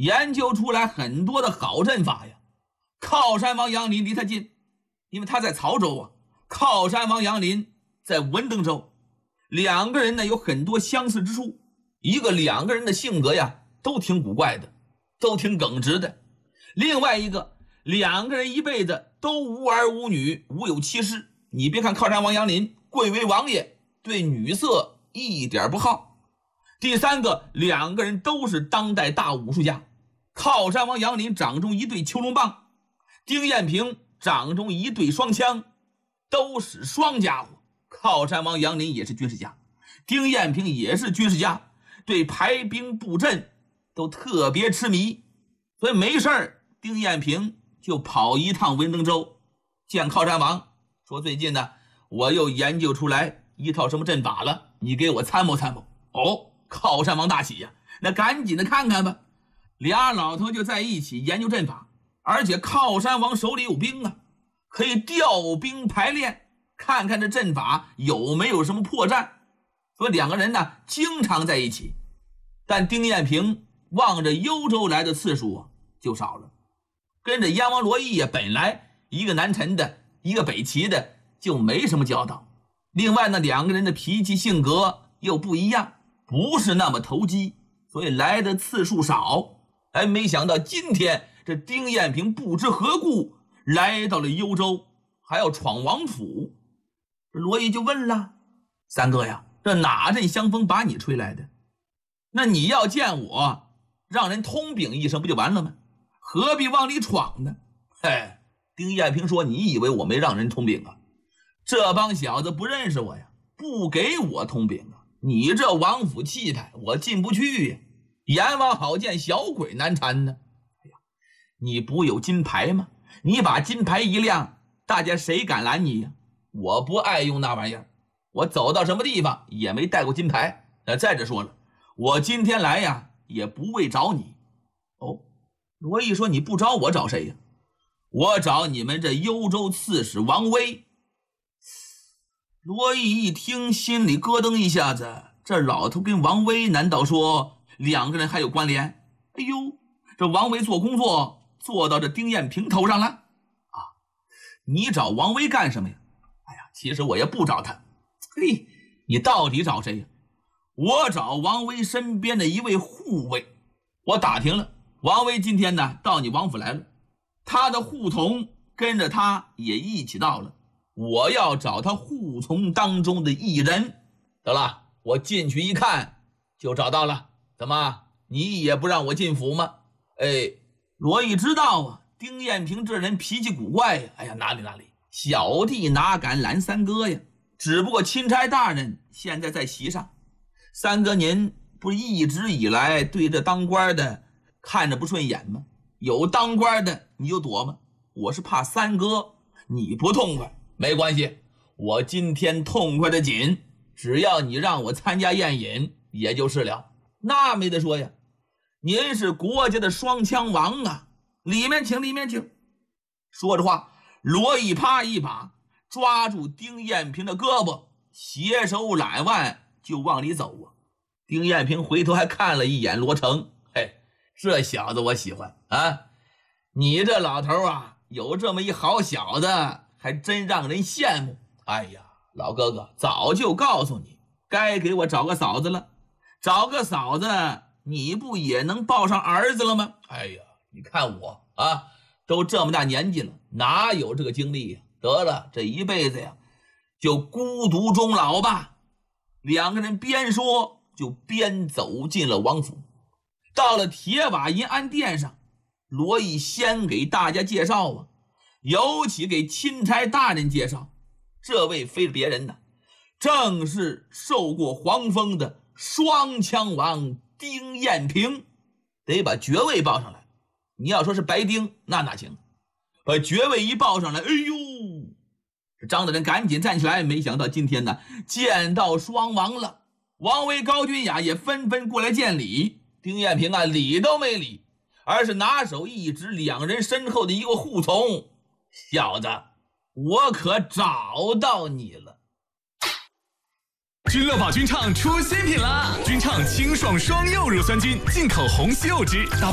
研究出来很多的好阵法呀。靠山王杨林离他近，因为他在曹州啊，靠山王杨林在文登州，两个人呢有很多相似之处。两个人的性格呀都挺古怪的，都挺耿直的。另外一个，两个人一辈子都无儿无女，无有妻室。你别看靠山王杨林贵为王爷，对女色一点不好。第三个，两个人都是当代大武术家。靠山王杨林掌中一对求龙棒，丁彦平掌中一对双枪，都是双家伙。靠山王杨林也是军事家，丁彦平也是军事家，对排兵布阵都特别痴迷。所以没事儿，丁彦平就跑一趟文登州见靠山王，说最近呢我又研究出来一套什么阵法了，你给我参谋参谋。哦，靠山王大喜呀，那赶紧的看看吧。俩老头就在一起研究阵法，而且靠山王手里有兵啊，可以调兵排练，看看这阵法有没有什么破绽。所以两个人呢经常在一起。但丁彦平望着幽州来的次数啊就少了，跟着燕王罗毅呀，本来一个南陈的，一个北齐的，就没什么交道。另外呢，两个人的脾气性格又不一样，不是那么投机，所以来的次数少。没想到今天这丁彦平不知何故来到了幽州，还要闯王府。这罗毅就问了：三哥呀，这哪阵香风把你吹来的？那你要见我，让人通禀一声不就完了吗？何必往里闯呢？丁彦平说：你以为我没让人通禀啊？这帮小子不认识我呀，不给我通禀啊！你这王府气派，我进不去呀。阎王好见，小鬼难缠呢。你不有金牌吗？你把金牌一亮，大家谁敢拦你呀？我不爱用那玩意儿，我走到什么地方也没带过金牌。再者说了，我今天来呀也不为找你。哦，罗毅说：你不找我找谁呀？我找你们这幽州刺史王威。罗毅一听，心里咯噔一下子，这老头跟王威难道说两个人还有关联？哎呦，这王维做工作做到这丁彦平头上了啊！你找王维干什么呀？其实我也不找他。嘿，你到底找谁呀？我找王维身边的一位护卫。我打听了，王维今天呢到你王府来了，他的护从跟着他也一起到了。我要找他护从当中的一人。得了，我进去一看就找到了。怎么，你也不让我进府吗？罗毅知道啊，丁彦平这人脾气古怪呀。哪里，小弟哪敢拦三哥呀？只不过钦差大人现在在席上，三哥您不是一直以来对这当官的看着不顺眼吗？有当官的你就躲吗？我是怕三哥你不痛快。没关系，我今天痛快的紧，只要你让我参加宴饮也就是了。那没得说呀，您是国家的双枪王啊，里面请，里面请。说着话，罗毅啪一把抓住丁彦平的胳膊，携手揽腕就往里走啊。丁彦平回头还看了一眼罗成，这小子我喜欢啊！你这老头啊，有这么一好小子，还真让人羡慕。老哥哥早就告诉你，该给我找个嫂子了。找个嫂子，你不也能抱上儿子了吗？你看我啊，都这么大年纪了，哪有这个精力呀？得了，这一辈子呀，就孤独终老吧。两个人边说就边走进了王府。到了铁瓦银安殿上，罗毅先给大家介绍啊，尤其给钦差大人介绍，这位非是别人的，正是受过皇封的双枪王丁彦平。得把爵位报上来，你要说是白丁那行，把爵位一报上来，这张大人赶紧站起来。没想到今天呢见到双王了，王维、高君雅也纷纷过来见礼。丁彦平啊，理都没理，而是拿手一指两人身后的一个护从：小子，我可找到你了。 君乐宝君唱出新品啦！君唱清爽双柚乳酸菌，进口红西柚汁，搭